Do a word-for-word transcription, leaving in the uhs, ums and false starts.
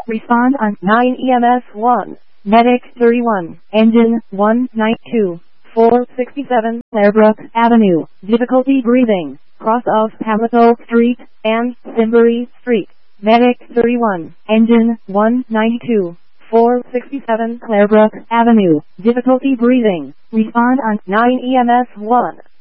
Respond on nine E M S one. Medic thirty-one. Engine one ninety-two. four sixty-seven. Clarebrook Avenue. Difficulty breathing. Cross of Pamlico Street and Simbury Street. Medic thirty-one. Engine one ninety-two. four sixty-seven. Clarebrook Avenue. Difficulty breathing. Respond on nine E M S one.